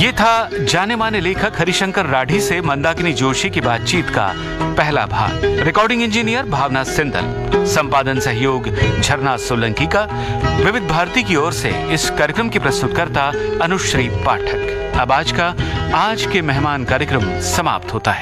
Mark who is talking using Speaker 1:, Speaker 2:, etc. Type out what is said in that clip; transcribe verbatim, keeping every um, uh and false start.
Speaker 1: ये था जाने माने लेखक हरिशंकर राठी से मंदाकिनी जोशी की बातचीत का पहला भाग। रिकॉर्डिंग इंजीनियर भावना सिंदल, संपादन सहयोग झरना सोलंकी का। विविध भारती की ओर से इस कार्यक्रम की प्रस्तुतकर्ता अनुश्री पाठक। अब आज का आज के मेहमान कार्यक्रम समाप्त होता है।